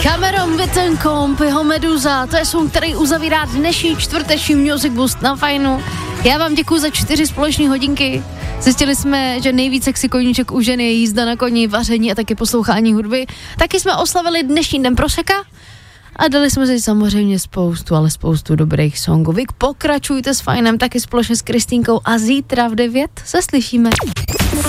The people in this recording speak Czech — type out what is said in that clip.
Cameron Wittenkomp, jeho Meduza, to je song, který uzavírá dnešní čtvrteční Music Boost na Fajnu. Já vám děkuji za 4 společné hodinky. Zjistili jsme, že nejvíc sexy koníček u žen je jízda na koni, vaření a taky poslouchání hudby. Taky jsme oslavili dnešní den proseka a dali jsme si samozřejmě spoustu dobrých songů. Vy pokračujte s Fajnem taky společně s Kristýnkou a zítra v 9 se slyšíme.